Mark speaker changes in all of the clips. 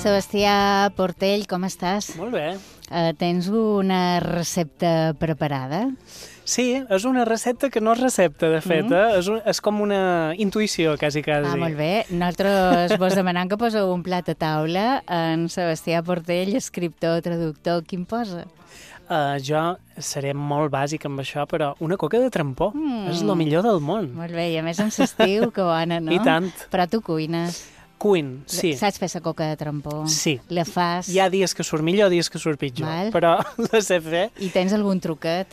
Speaker 1: Sebastià Portell, com estàs?
Speaker 2: Molt bé.
Speaker 1: Tens una recepta preparada?
Speaker 2: Sí, és una recepta que no és recepta, de fet. És com una intuïció, quasi.
Speaker 1: Molt bé. Nosaltres vos demanem que poseu un plat a taula. En Sebastià Portell, escriptor, traductor, quin posa?
Speaker 2: Jo seré molt bàsic amb això, però una coca de trampó. És el millor del món.
Speaker 1: Molt bé, i a més en l'estiu, que bona, no?
Speaker 2: I tant.
Speaker 1: Però tu cuines.
Speaker 2: Cuin, sí.
Speaker 1: Saps fer la coca de trampó?
Speaker 2: Sí.
Speaker 1: La fas?
Speaker 2: Hi ha dies que surt millor, dies que surt pitjor, però la sé fer.
Speaker 1: I tens algun truquet?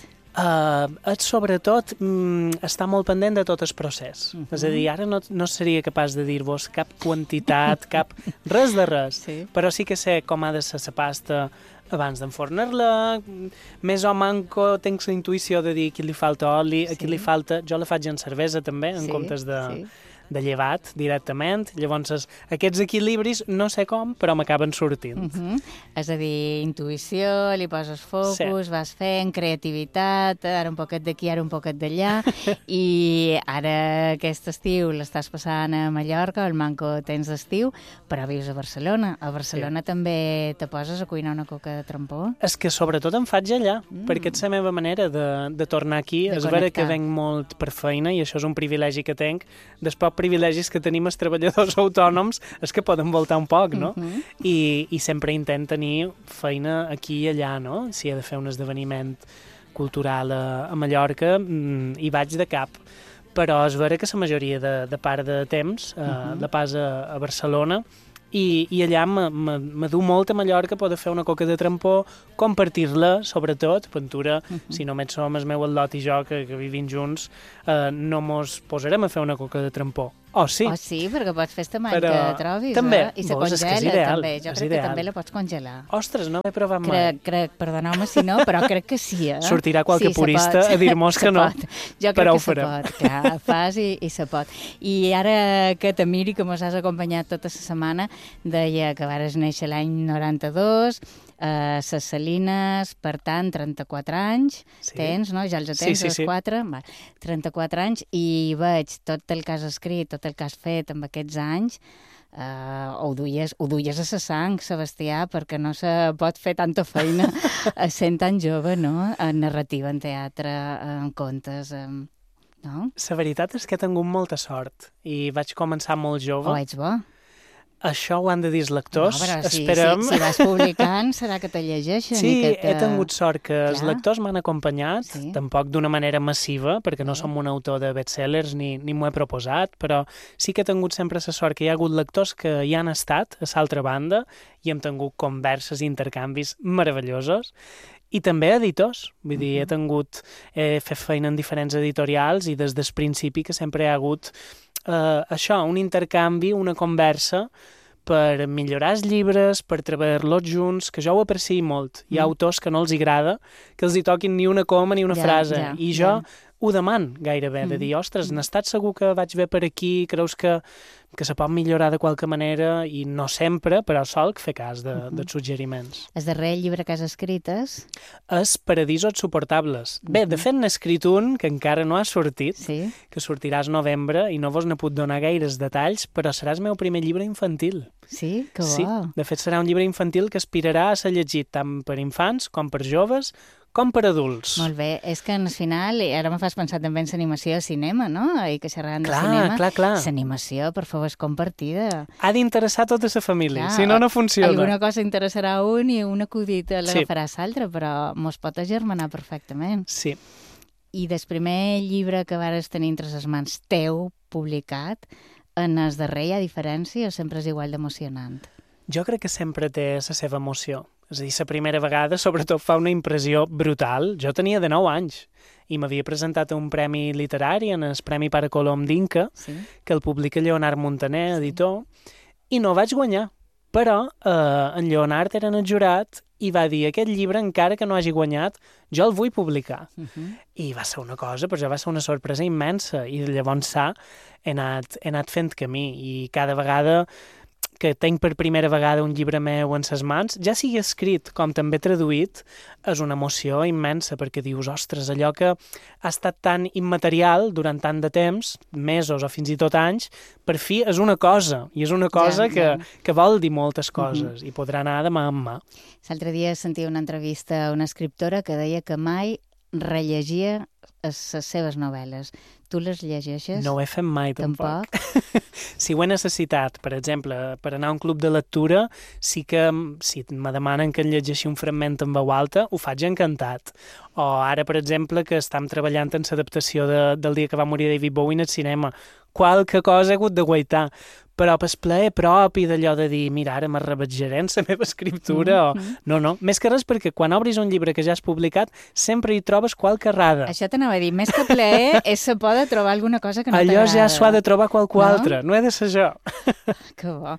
Speaker 2: Sobretot, està molt pendent de tot el procés. És a dir, ara no seria capaç de dir-vos cap quantitat, res de res, però sí que sé com ha de ser la pasta abans d'enfornar-la, més o manco tinc la intuïció de dir a qui li falta oli, a qui li falta... Jo la faig en cervesa també, en comptes de llevat directament. Llavors, aquests equilibris no sé com, però m'acaben sortint.
Speaker 1: És a dir, intuïció, li poses focus, vas fent, creativitat, ara un poquet d'aquí, ara un poquet d'allà, i ara aquest estiu l'estàs passant a Mallorca, al Manco tens d'estiu, però vius a Barcelona. A Barcelona també te poses a cuinar una coca de trampó?
Speaker 2: És que sobretot em faig allà, perquè és la meva manera de tornar aquí. És vera que venc molt per feina i això és un privilegi que tenc. Després privilegis que tenim els treballadors autònoms és que poden voltar un poc, no? I sempre intent tenir feina aquí i allà, no? Si he de fer un esdeveniment cultural a Mallorca, hi vaig de cap. Però és vera que la majoria de part de temps la pas a Barcelona, i allà me du molt a Mallorca poder fer una coca de trampó, compartir-la, sobretot, Ventura, si només som el meu al·lot i jo, que vivim junts, no mos posarem a fer una coca de trampó. Sí.
Speaker 1: Sí, perquè pots fer estamany que trobis,
Speaker 2: també.
Speaker 1: I se congela, també. Jo crec que també la pots congelar.
Speaker 2: Ostres, no l'he provat mai.
Speaker 1: Crec, perdoneu-me si no, però crec que sí,
Speaker 2: Sortirà qualque purista a dir-nos que no,
Speaker 1: però ho farem. Jo crec que se pot, clar, fas i se pot. I ara que te miri, que mos has acompanyat tota la setmana, deia que vares néixer l'any 92, ses Salines, per tant, 34 anys, tens, no? Ja els tens, els 4? 34 anys, i veig tot el que has escrit, tot el que has fet amb aquests anys, ho duies a sa sang, Sebastià, perquè no se pot fer tanta feina sent tan jove, no? En narrativa, en teatre, en contes, no?
Speaker 2: La veritat és que he tingut molta sort, i vaig començar molt jove.
Speaker 1: Ets bo?
Speaker 2: Això ho han de dir els lectors.
Speaker 1: No, però si vas publicant serà que te llegeixen.
Speaker 2: Sí, he tingut sort que els lectors m'han acompanyat, tampoc d'una manera massiva, perquè no som un autor de bestsellers ni m'ho he proposat, però sí que he tingut sempre la sort que hi ha hagut lectors que hi han estat a l'altra banda i hem tingut converses i intercanvis meravellosos. I també editors, vull dir, he fet feina en diferents editorials i des del principi que sempre hi ha hagut això, un intercanvi, una conversa per millorar els llibres, per treballar-los junts, que jo ho apreciï molt. Hi ha autors que no els agrada que els hi toquin ni una coma ni una frase, i jo ho deman gairebé, de dir, ostres, n'estàs segur que vaig bé per aquí, creus que se pot millorar de qualque manera, i no sempre, però solc fer cas dels suggeriments.
Speaker 1: El darrer llibre que has escrit és?
Speaker 2: És Paradisos suportables. Bé, de fet n'he escrit un que encara no ha sortit, que sortirà al novembre, i no vos n'he pogut donar gaires detalls, però serà el meu primer llibre infantil.
Speaker 1: Sí? Que bo!
Speaker 2: Sí, de fet serà un llibre infantil que aspirarà a ser llegit tant per infants com per joves, com per adults.
Speaker 1: Molt bé. És que al final, ara me fas pensar també en l'animació de cinema, no? I que xerrant de cinema.
Speaker 2: Clar.
Speaker 1: L'animació, per favor, és compartida.
Speaker 2: Ha d'interessar tota la família, si no, no funciona.
Speaker 1: Alguna cosa interessarà a un i un acudit l'agafarà l'altre, però mos pot agermanar perfectament.
Speaker 2: Sí.
Speaker 1: I del primer llibre que vares tenir entre les mans teu publicat, en el darrer hi ha diferència o sempre és igual d'emocionant?
Speaker 2: Jo crec que sempre té la seva emoció. És a dir, la primera vegada, sobretot, fa una impressió brutal. Jo tenia de 9 anys i m'havia presentat a un premi literari, en el Premi Pare Colom d'Inca, que el publica Lleonard Montaner, editor, i no vaig guanyar. Però en Lleonard era en el jurat i va dir, aquest llibre, encara que no hagi guanyat, jo el vull publicar. I va ser una cosa, però ja va ser una sorpresa immensa, i llavors he anat fent camí, i cada vegada que tinc per primera vegada un llibre meu en ses mans, ja sigui escrit com també traduït, és una emoció immensa, perquè dius, ostres, allò que ha estat tan immaterial durant tant de temps, mesos o fins i tot anys, per fi és una cosa, i és una cosa que vol dir moltes coses, i podrà anar de mà en mà.
Speaker 1: L'altre dia sentia una entrevista a una escriptora que deia que mai rellegia les seves novel·les. Tu les llegeixes?
Speaker 2: No ho he fet mai, tampoc. Si ho he necessitat, per exemple, per anar a un club de lectura, sí que si me demanen que en llegeixi un fragment en veu alta, ho faig encantat. O ara, per exemple, que estem treballant en l'adaptació del dia que va morir David Bowie al cinema. Qualque cosa he hagut de guaitar, però per plaer propi d'allò de dir, mira, ara me rebatjaré en la meva escriptura, No. Més que res perquè quan obris un llibre que ja has publicat, sempre hi trobes qualque errada.
Speaker 1: Això t'anava a dir, més que plaer és se pot trobar alguna cosa que no t'agrada.
Speaker 2: Allò ja s'ho ha de trobar qualcú altre, no he de ser jo.
Speaker 1: Que bo.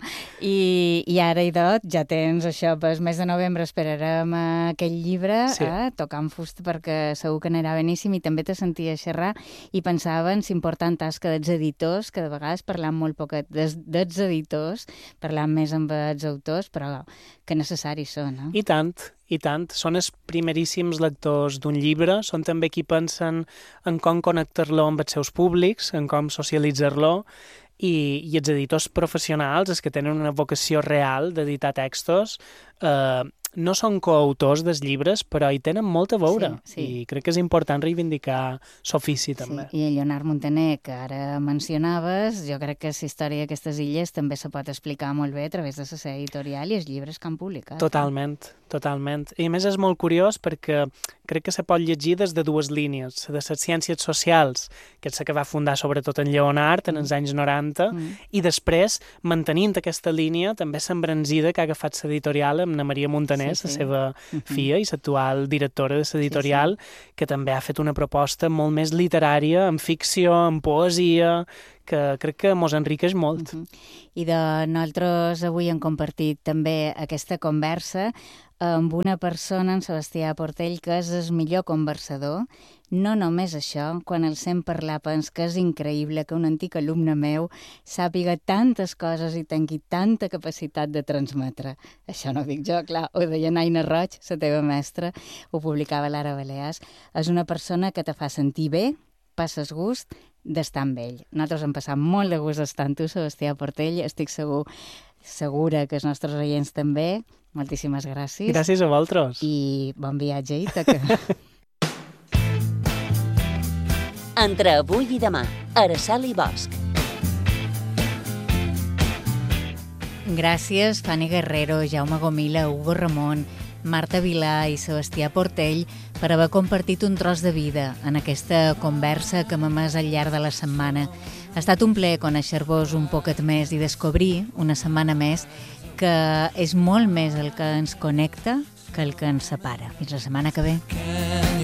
Speaker 1: I ara, Idot, ja tens això, pel mes de novembre esperarem aquell llibre, tocant fusta, perquè segur que anirà beníssim, i també te sentia xerrar i pensava en l'important tasca dels editors, que de vegades parlam molt poquet dels editors, parlant més amb els autors, però que necessaris són, no?
Speaker 2: I tant. Són els primeríssims lectors d'un llibre, són també qui pensen en com connectar-lo amb els seus públics, en com socialitzar-lo, i els editors professionals, els que tenen una vocació real d'editar textos, no són coautors dels llibres, però hi tenen molt a veure, i crec que és important reivindicar l'ofici també.
Speaker 1: I el Lleonard Muntaner, que ara mencionaves, jo crec que la història d'aquestes illes també se pot explicar molt bé a través de la seva editorial i els llibres que han publicat.
Speaker 2: Totalment. I a més és molt curiós perquè crec que se pot llegir des de dues línies, de les ciències socials, que és la que va fundar sobretot en Lleonard en els anys 90, i després, mantenint aquesta línia, també s'embranzida que ha agafat l'editorial amb na Maria Muntaner, la seva filla i l'actual directora de l'editorial, que també ha fet una proposta molt més literària, en ficció, en poesia, que crec que mos enriqueix molt.
Speaker 1: I nosaltres avui hem compartit també aquesta conversa amb una persona, en Sebastià Portell, que és el millor conversador. No només això, quan el sent parlar pens que és increïble que un antic alumne meu sàpiga tantes coses i tingui tanta capacitat de transmetre. Això no ho dic jo, clar, ho deia Naina Roig, la teva mestra, ho publicava a l'Ara Balears. És una persona que te fa sentir bé, passes gust d'estar amb ell. Nosaltres hem passat molt de gust d'estar amb tu, Sebastià Portell, estic segura que els nostres oients també. Moltíssimes gràcies.
Speaker 2: Gràcies a vosaltres.
Speaker 1: I bon viatge, Ítaca.
Speaker 3: Entre avui i demà, Araceli Bosch.
Speaker 1: Gràcies, Fanny Guerrero, Jaume Gomila, Hugo Ramon, Marta Vilà i Sebastià Portell per haver compartit un tros de vida en aquesta conversa que m'ha emès al llarg de la setmana. Ha estat un plaer conèixer-vos un poquet més i descobrir, una setmana més, que és molt més el que ens connecta que el que ens separa. Fins la setmana que ve.